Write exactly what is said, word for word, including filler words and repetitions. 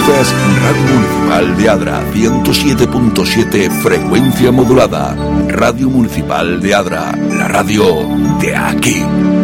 Escuchas Radio Municipal de Adra, ciento siete punto siete frecuencia modulada. Radio Municipal de Adra, la radio de aquí.